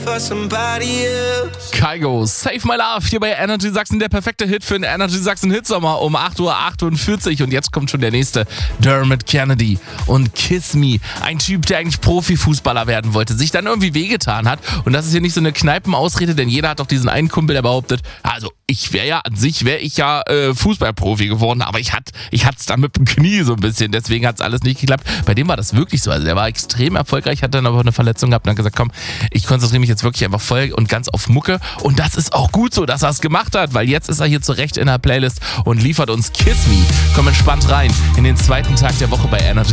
for somebody else. Kygo, Save My Love, hier bei Energy Sachsen, der perfekte Hit für den Energy Sachsen Hitsommer um 8:48 Uhr. Und jetzt kommt schon der nächste, Dermot Kennedy und Kiss Me. Ein Typ, der eigentlich Profifußballer werden wollte, sich dann irgendwie wehgetan hat. Und das ist hier nicht so eine Kneipenausrede, denn jeder hat doch diesen einen Kumpel, der behauptet, also ich wäre ja Fußballprofi geworden, aber ich hat's dann mit dem Knie so ein bisschen, deswegen hat's alles nicht geklappt. Bei dem war das wirklich so, also der war extrem erfolgreich, hat dann aber eine Verletzung gehabt und hat gesagt, komm, ich konzentriere mich jetzt wirklich einfach voll und ganz auf Mucke und das ist auch gut so, dass er es gemacht hat, weil jetzt ist er hier zurecht in der Playlist und liefert uns Kiss Me. Komm entspannt rein in den zweiten Tag der Woche bei Energy.